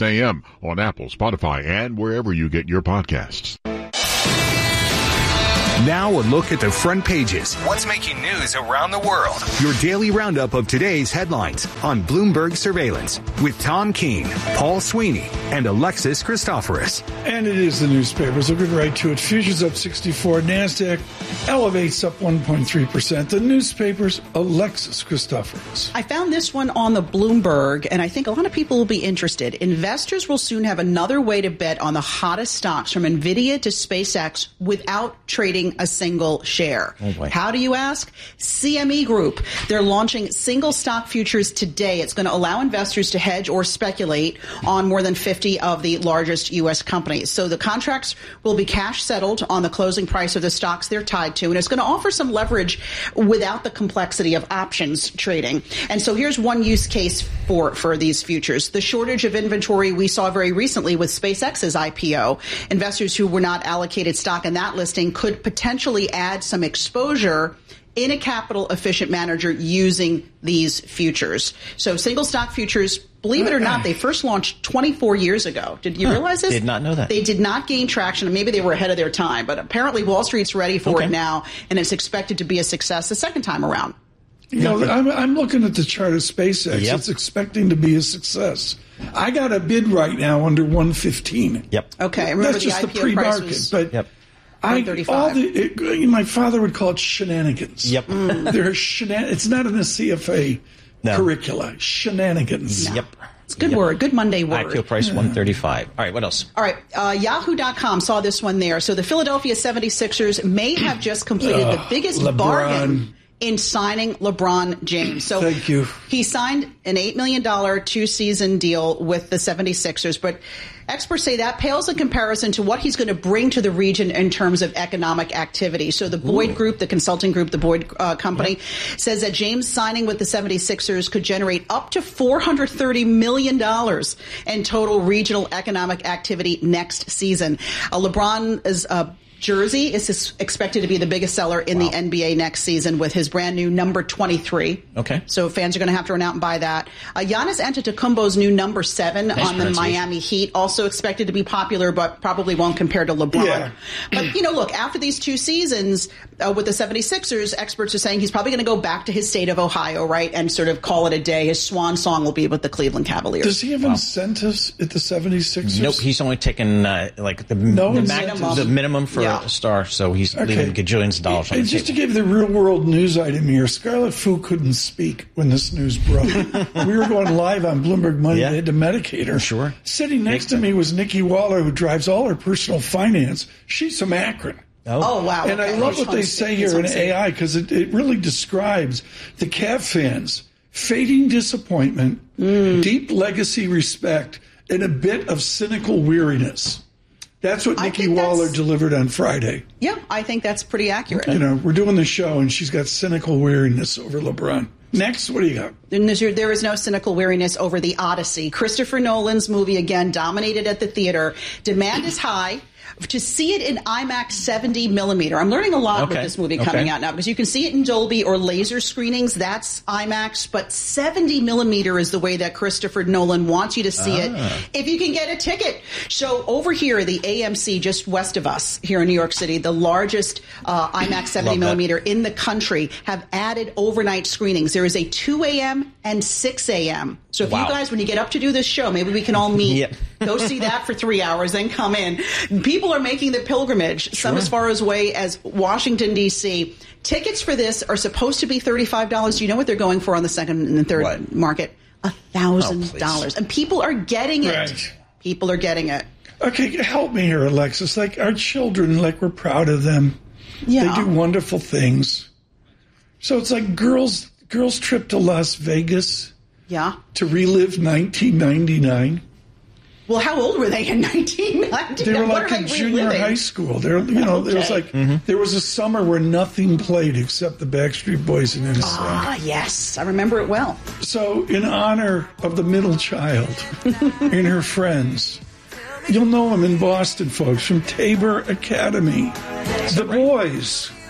a.m. on Apple, Spotify, and wherever you get your podcasts. Now a look at the front pages. What's making news around the world? Your daily roundup of today's headlines on Bloomberg Surveillance with Tom Keene, Paul Sweeney, and Alexis Christoforous. And it is the newspapers. We'll get right to it. Futures up 64. NASDAQ elevates up 1.3%. The newspapers, Alexis Christoforous. I found this one on the Bloomberg, and I think a lot of people will be interested. Investors will soon have another way to bet on the hottest stocks from NVIDIA to SpaceX without trading a single share. Oh boy. How do you ask? CME Group. They're launching single stock futures today. It's going to allow investors to hedge or speculate on more than 50 of the largest U.S. companies. So the contracts will be cash settled on the closing price of the stocks they're tied to, and it's going to offer some leverage without the complexity of options trading. And so here's one use case for these futures. The shortage of inventory we saw very recently with SpaceX's IPO. Investors who were not allocated stock in that listing could potentially add some exposure in a capital efficient manner using these futures. So single stock futures, believe it or not, they first launched 24 years ago. Did you realize this? Did not know that. They did not gain traction, and maybe they were ahead of their time, but apparently Wall Street's ready for it now, and it's expected to be a success the second time around. You know, I'm looking at the chart of SpaceX. Yep. It's expecting to be a success. I got a bid right now under 115. Yep. Okay. Remember that's just the the pre-market, but yep. My father would call it shenanigans. Yep. It's not in the CFA curricula. Shenanigans. No. Yep. It's a good word. Good Monday word. IPO price 135. All right, what else? All right. Yahoo.com saw this one there. So the Philadelphia 76ers may have just completed the biggest bargain in signing LeBron James. So thank you. He signed an $8 million 2-season deal with the 76ers, but experts say that pales in comparison to what he's going to bring to the region in terms of economic activity. So the Boyd Group, the consulting group, the Boyd company, says that James signing with the 76ers could generate up to $430 million in total regional economic activity next season. LeBron is jersey is expected to be the biggest seller in the NBA next season with his brand new number 23. Okay. So fans are going to have to run out and buy that. Giannis Antetokounmpo's new number 7 on the Miami Heat, also expected to be popular, but probably won't compare to LeBron. Yeah. But, look, after these 2 seasons with the 76ers, experts are saying he's probably going to go back to his state of Ohio, right, and sort of call it a day. His swan song will be with the Cleveland Cavaliers. Does he have incentives at the 76ers? Nope, he's only taken the minimum for a star, so he's leaving gajillions of dollars on the just table. to give the real-world news item here, Scarlett Fu couldn't speak when this news broke. We were going live on Bloomberg Money. They had to medicate her. Sure. Sitting next to me was Nikki Waller, who drives all her personal finance. She's from Akron. Oh, wow. And I love what they say here in AI, because it really describes the Cav fans' fading disappointment, deep legacy respect, and a bit of cynical weariness. That's what Nikki Waller delivered on Friday. Yeah, I think that's pretty accurate. We're doing the show, and she's got cynical weariness over LeBron. Next, what do you got? There is no cynical weariness over The Odyssey. Christopher Nolan's movie, again, dominated at the theater. Demand is high. To see it in IMAX 70 millimeter. I'm learning a lot with this movie coming out now, because you can see it in Dolby or laser screenings. That's IMAX, but 70 millimeter is the way that Christopher Nolan wants you to see it if you can get a ticket. So over here, the AMC just west of us here in New York City, the largest IMAX 70 millimeter in the country, have added overnight screenings. There is a 2 a.m. and 6 a.m. So if you guys, when you get up to do this show, maybe we can all meet, go see that for 3 hours, then come in. People are making the pilgrimage, some as far away as Washington, D.C. Tickets for this are supposed to be $35. Do you know what they're going for on the second and third market? $1,000. And people are getting it. Right. People are getting it. Okay, help me here, Alexis. Like, our children, we're proud of them. Yeah. They do wonderful things. So it's like girls' trip to Las Vegas. Yeah. To relive 1999. Well, how old were they in 1999? They were like in junior high school. There was a summer where nothing played except the Backstreet Boys and NSYNC. Ah, yes, I remember it well. So, in honor of the middle child and her friends, you'll know them in Boston, folks, from Tabor Academy. The boys